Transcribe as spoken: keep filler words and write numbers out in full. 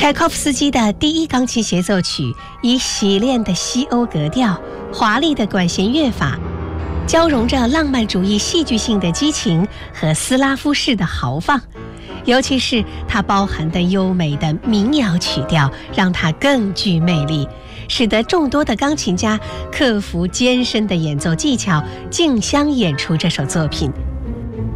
柴可夫斯基的第一钢琴协奏曲以洗练的西欧格调、华丽的管弦乐法，交融着浪漫主义戏剧性的激情和斯拉夫式的豪放，尤其是它包含的优美的民谣曲调，让它更具魅力，使得众多的钢琴家克服艰深的演奏技巧，竞相演出这首作品。